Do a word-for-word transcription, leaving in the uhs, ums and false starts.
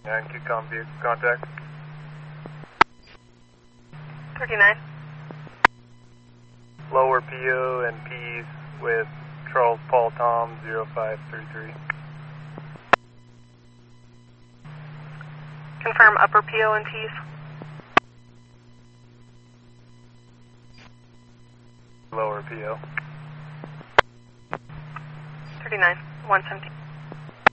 And Q-Com vehicle contact. thirty-nine. Lower P O and P's with Charles Paul Tom zero five three three. Confirm upper P O and T's. Lower P O. thirty-nine. one seventeen.